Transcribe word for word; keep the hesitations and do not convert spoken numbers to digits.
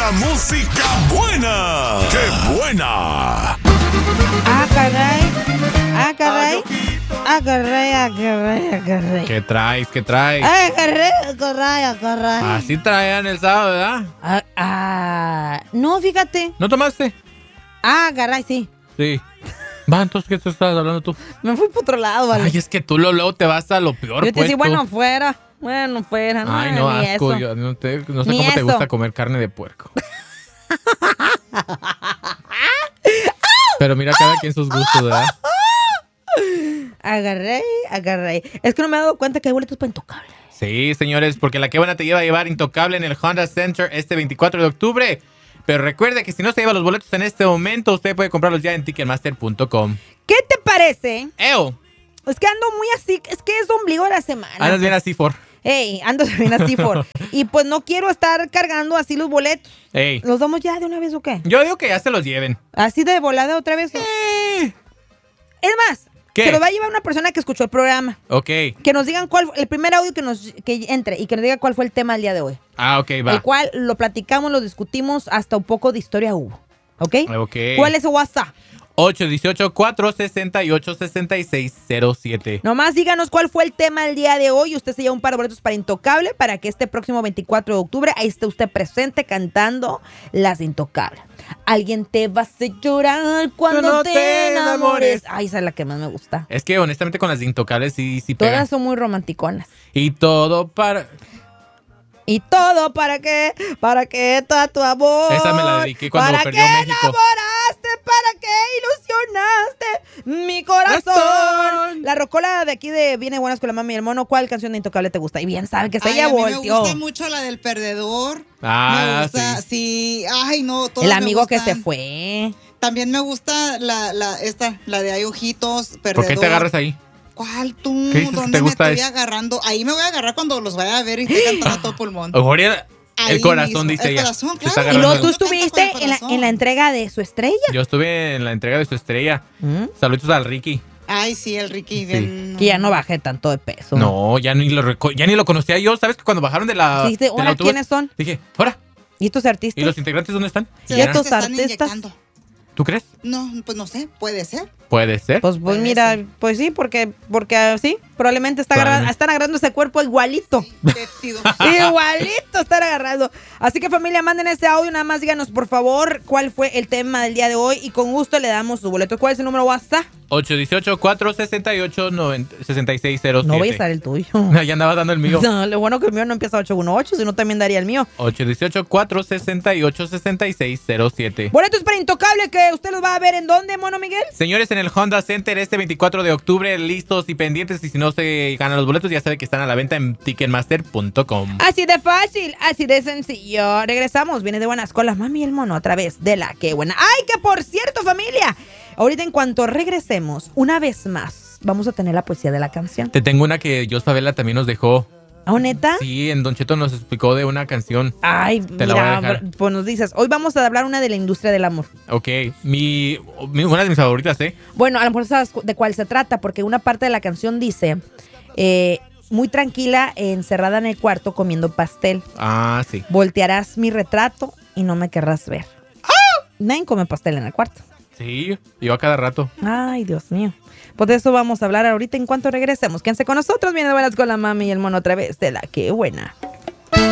pura música buena. ¡Qué buena! Ah, caray. Ah, caray. Ah, caray, ah, caray, ah, caray. ¿Qué traes? ¿Qué traes? Ah, caray, ah, caray, ah, caray. Así traían el sábado, ¿verdad? Ah, ah, no, fíjate. ¿No tomaste? Ah, caray, sí. Sí. Va, entonces, ¿qué te estabas hablando tú? Me fui por otro lado, vale. Ay, es que tú lo- luego te vas a lo peor, Yo te pues. decía, tú. bueno, fuera. Bueno, fuera. No, Ay, no, ni asco. eso. Yo no, te- no sé Ni cómo te eso. gusta comer carne de puerco. Pero mira, cada quien sus gustos, ¿verdad? Agarré, agarré. Es que no me he dado cuenta que hay boletos para Intocable. Sí, señores, porque la que buena te lleva a llevar Intocable en el Honda Center este veinticuatro de octubre. Pero recuerde que si no se lleva los boletos en este momento, usted puede comprarlos ya en ticketmaster punto com. ¿Qué te parece? ¡Eo! Es que ando muy así, es que es ombligo de la semana. Andas bien así, for. Ey, ando bien así por. Y pues no quiero estar cargando así los boletos. Ey. ¿Los damos ya de una vez o qué? Yo digo que ya se los lleven. ¿Así de volada otra vez? Eh. Es más, ¿Qué? se lo va a llevar una persona que escuchó el programa. Ok. Que nos digan cuál, el primer audio que nos que entre y que nos diga cuál fue el tema del día de hoy. Ah, ok, va. El cual lo platicamos, lo discutimos, hasta un poco de historia hubo. ¿Ok? Ok. ¿Cuál es su WhatsApp? ocho uno ocho, cuatro seis ocho, seis seis cero siete. Nomás díganos cuál fue el tema del día de hoy. Usted se lleva un par de boletos para Intocable para que este próximo veinticuatro de octubre ahí esté usted presente cantando las Intocables. Alguien te va a hacer llorar cuando No te, te enamores. enamores. Ay, esa es la que más me gusta. Es que honestamente con las de Intocables sí, sí pegan. Todas son muy romanticonas. Y todo para... Y todo para qué, para qué está tu amor. Esa me la dediqué cuando ¿Para perdió qué México? enamoraste? ¿Para qué ilusionaste mi corazón? Corazón. La rocola de aquí de Viene Buenas con la Mami y el Mono, ¿cuál canción de Intocable te gusta? Y bien sabe que se Ay, ella a mí volteó. me gusta mucho la del perdedor. Ah, me gusta, sí. Ay, no, todas El me amigo que gustan. se fue. También me gusta la, la, esta, la de Hay Ojitos, Perdedor. ¿Por qué te agarras ahí? ¿Cuál tú? ¿Qué dices que ¿Dónde te me gusta estoy es? agarrando? Ahí me voy a agarrar cuando los vaya a ver y esté cantando a todo pulmón. Gloria, Ahí el corazón, mismo. dice El ella. corazón, Se está claro. Y agarrando luego el- tú Yo canto estuviste con el en la, corazón. en la entrega de su estrella. Yo estuve en la entrega de su estrella. ¿Mm? Saludos al Ricky. Ay, sí, el Ricky. bien- Que ya no bajé tanto de peso. No, ya ni lo reco- ya ni lo conocía yo. ¿Sabes que cuando bajaron de la Dijiste, del "Ahora, autobús", ¿quiénes son? Dije, ¿ahora? ¿Y estos artistas? ¿Y los integrantes dónde están? Se ¿Y ve que estos se están artistas? inyectando. ¿Tú crees? No, pues no sé, puede ser. Puede ser. Pues, pues Puede mira, ser. pues sí, porque, porque ah, sí, probablemente está agarrando, Probablemente. están agarrando ese cuerpo igualito. Te pido. Igualito están agarrando. Así que familia, manden ese audio, nada más díganos por favor cuál fue el tema del día de hoy y con gusto le damos su boleto. ¿Cuál es el número WhatsApp? ocho uno ocho, cuatro seis ocho, seis seis cero siete. No voy a estar el tuyo. Ya andaba dando el mío. No, lo bueno que el mío no empieza ocho uno ocho, sino también daría el mío. ocho uno ocho, cuatro seis ocho, seis seis cero siete. Boletos para Intocable que usted los va a ver en dónde, Mono Miguel. Señores, en el Honda Center este veinticuatro de octubre, listos y pendientes. Y si no se ganan los boletos, ya sabe que están a la venta en ticketmaster punto com. Así de fácil, así de sencillo. Regresamos, viene de Buenas con la Mami y el Mono a través de la que buena. ¡Ay, que por cierto, familia! Ahorita en cuanto regresemos, una vez más, vamos a tener la poesía de la canción. Te tengo una que Jos Favela también nos dejó. ¿Ah, neta? Sí, en Don Cheto nos explicó de una canción. Ay, Te la voy a mira, dejar. pues nos dices, hoy vamos a hablar una de la industria del amor. Ok, mi, mi- una de mis favoritas, ¿eh? Bueno, a lo mejor sabes de cuál se trata, porque una parte de la canción dice, eh, muy tranquila, encerrada en el cuarto comiendo pastel. Ah, sí. Voltearás mi retrato y no me querrás ver. Nadie come pastel en el cuarto. Sí, iba cada rato. Ay, Dios mío. Pues de eso vamos a hablar ahorita en cuanto regresemos. Quédense con nosotros. Viene de Buenas con la Mami y el Mono a través de la que buena.